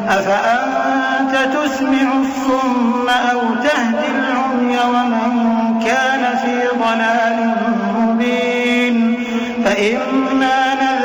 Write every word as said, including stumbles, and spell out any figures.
أفأنت تسمع الصم أو تهدي العمي ومن كان في ضلال مبين فإما